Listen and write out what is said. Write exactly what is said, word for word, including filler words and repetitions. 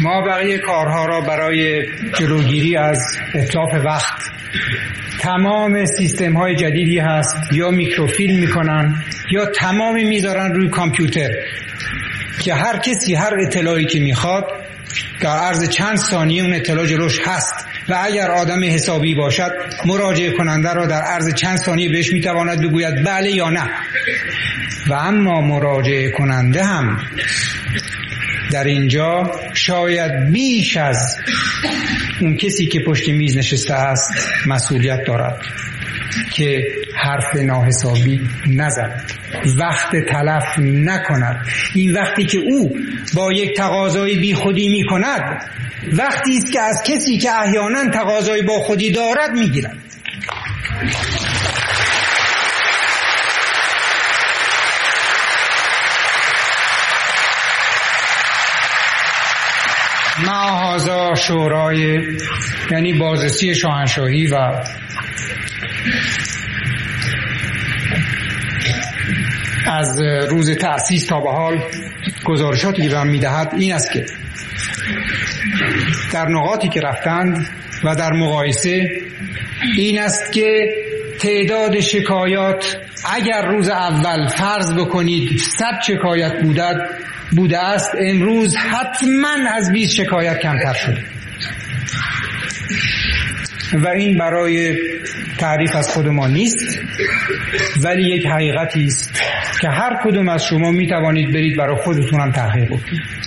ما بقیه کارها را برای جلوگیری از اتلاف وقت تمام سیستم های جدیدی هست یا میکروفیلم میکنن یا تمامی میذارن روی کامپیوتر که هر کسی هر اطلاعی که میخواد در عرض چند ثانیه اون اطلاع جلوش هست و اگر آدم حسابی باشد مراجعه کننده را در عرض چند ثانیه بهش میتواند بگوید بله یا نه. و اما مراجعه کننده هم در اینجا شاید بیش از اون کسی که پشت میز نشسته است مسئولیت دارد که حرف ناحسابی نزد، وقت تلف نکند. این وقتی که او با یک تقاضای بی خودی می کند وقتی است که از کسی که احیانا تقاضای با خودی دارد می گیرد. معاذا شورای یعنی بازرسی شاهنشاهی و از روز تأسیس تا به حال گزارشاتی که به من میدهد این است که در نقاطی که رفتند و در مقایسه این است که تعداد شکایات اگر روز اول فرض بکنید صد شکایت بودد بوده است امروز حتما از بیست شکایت کمتر شده و این برای تعریف از خود ما نیست ولی یک حقیقتی است که هر کدوم از شما می توانید برید برای خودتون هم تحقیق بکنید.